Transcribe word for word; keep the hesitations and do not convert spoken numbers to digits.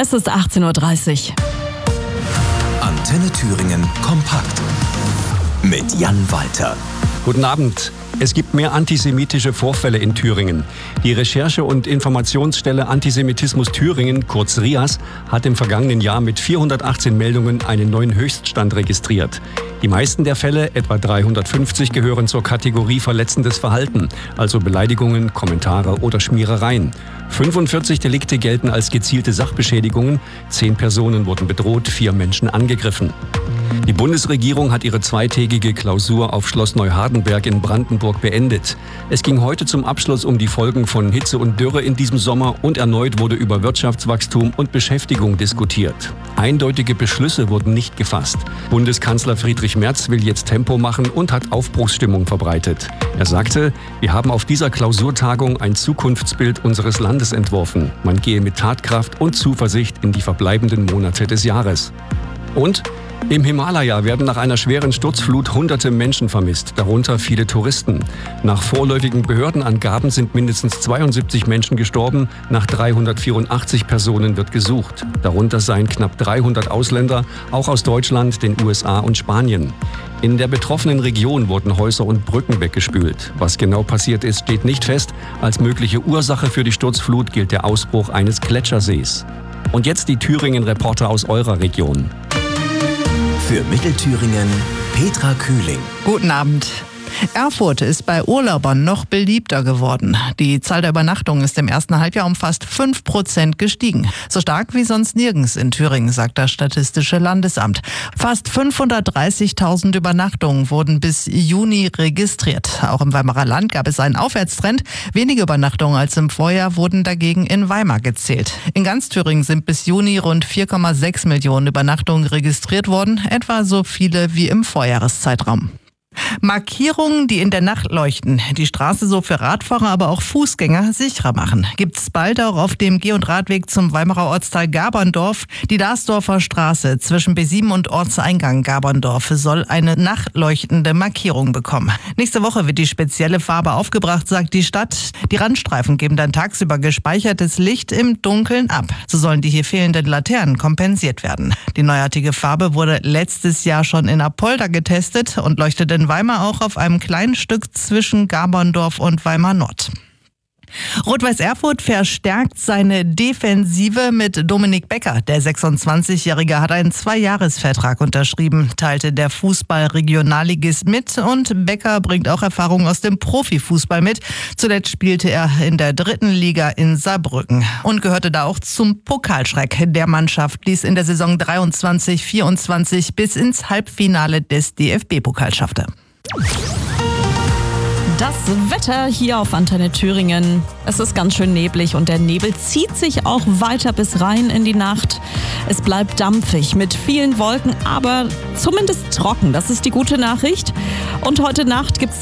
Es ist achtzehn Uhr dreißig. Antenne Thüringen kompakt mit Jan Walter. Guten Abend. Es gibt mehr antisemitische Vorfälle in Thüringen. Die Recherche- und Informationsstelle Antisemitismus Thüringen, kurz R I A S, hat im vergangenen Jahr mit vierhundertachtzehn Meldungen einen neuen Höchststand registriert. Die meisten der Fälle, etwa dreihundertfünfzig, gehören zur Kategorie verletzendes Verhalten, also Beleidigungen, Kommentare oder Schmierereien. fünfundvierzig Delikte gelten als gezielte Sachbeschädigungen, zehn Personen wurden bedroht, vier Menschen angegriffen. Die Bundesregierung hat ihre zweitägige Klausur auf Schloss Neuhardenberg in Brandenburg beendet. Es ging heute zum Abschluss um die Folgen von Hitze und Dürre in diesem Sommer und erneut wurde über Wirtschaftswachstum und Beschäftigung diskutiert. Eindeutige Beschlüsse wurden nicht gefasst. Bundeskanzler Friedrich Merz will jetzt Tempo machen und hat Aufbruchsstimmung verbreitet. Er sagte, wir haben auf dieser Klausurtagung ein Zukunftsbild unseres Landes entworfen. Man gehe mit Tatkraft und Zuversicht in die verbleibenden Monate des Jahres. Und im Himalaya werden nach einer schweren Sturzflut hunderte Menschen vermisst, darunter viele Touristen. Nach vorläufigen Behördenangaben sind mindestens zweiundsiebzig Menschen gestorben, nach dreihundertvierundachtzig Personen wird gesucht. Darunter seien knapp dreihundert Ausländer, auch aus Deutschland, den U S A und Spanien. In der betroffenen Region wurden Häuser und Brücken weggespült. Was genau passiert ist, steht nicht fest. Als mögliche Ursache für die Sturzflut gilt der Ausbruch eines Gletschersees. Und jetzt die Thüringen-Reporter aus eurer Region. Für Mittelthüringen Petra Kühling. Guten Abend. Erfurt ist bei Urlaubern noch beliebter geworden. Die Zahl der Übernachtungen ist im ersten Halbjahr um fast fünf Prozent gestiegen. So stark wie sonst nirgends in Thüringen, sagt das Statistische Landesamt. Fast fünfhundertdreißigtausend Übernachtungen wurden bis Juni registriert. Auch im Weimarer Land gab es einen Aufwärtstrend. Wenige Übernachtungen als im Vorjahr wurden dagegen in Weimar gezählt. In ganz Thüringen sind bis Juni rund vier Komma sechs Millionen Übernachtungen registriert worden, etwa so viele wie im Vorjahreszeitraum. Markierungen, die in der Nacht leuchten, die Straße so für Radfahrer, aber auch Fußgänger sicherer machen. Gibt's bald auch auf dem Geh- und Radweg zum Weimarer Ortsteil Gaberndorf. Die Darsdorfer Straße zwischen B sieben und Ortseingang Gaberndorf soll eine nachleuchtende Markierung bekommen. Nächste Woche wird die spezielle Farbe aufgebracht, sagt die Stadt. Die Randstreifen geben dann tagsüber gespeichertes Licht im Dunkeln ab. So sollen die hier fehlenden Laternen kompensiert werden. Die neuartige Farbe wurde letztes Jahr schon in Apolda getestet und leuchtet in Weimar auch auf einem kleinen Stück zwischen Gaberndorf und Weimar Nord. Rot-Weiß Erfurt verstärkt seine Defensive mit Dominik Becker. Der sechsundzwanzigjährige hat einen Zweijahresvertrag unterschrieben, teilte der Fußball-Regionalligist mit. Und Becker bringt auch Erfahrung aus dem Profifußball mit. Zuletzt spielte er in der dritten Liga in Saarbrücken und gehörte da auch zum Pokalschreck der Mannschaft, die es in der Saison dreiundzwanzig vierundzwanzig bis ins Halbfinale des D F B-Pokals schaffte. Das Wetter hier auf Antenne Thüringen. Es ist ganz schön neblig und der Nebel zieht sich auch weiter bis rein in die Nacht. Es bleibt dampfig mit vielen Wolken, aber zumindest trocken. Das ist die gute Nachricht. Und heute Nacht gibt's